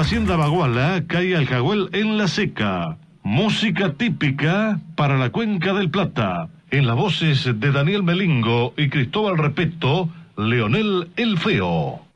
Hacienda Baguala, calle Aljahuel en La Seca. Música típica para la Cuenca del Plata. En las voces de Daniel Melingo y Cristóbal Repeto, Leonel el Feo.